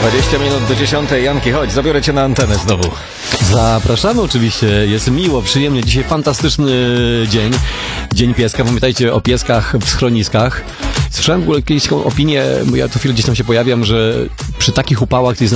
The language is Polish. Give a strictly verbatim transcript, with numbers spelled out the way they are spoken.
dwadzieścia minut do dziesiątej. Janki, chodź, zabiorę cię na antenę znowu. Zapraszamy oczywiście, jest miło, przyjemnie. Dzisiaj fantastyczny dzień, Dzień Pieska. Pamiętajcie o pieskach w schroniskach. Słyszałem w ogóle kiedyś taką opinię, bo ja to chwilę gdzieś tam się pojawiam, że przy takich upałach to jest